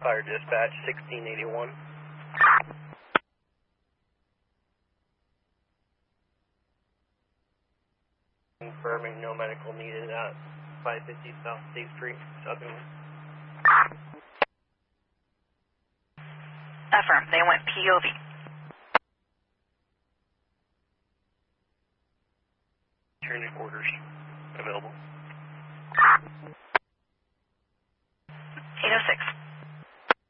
Fire dispatch 1681. Confirming no medical needed at 550 South State Street, Southern. Affirm, they went POV. Training orders available.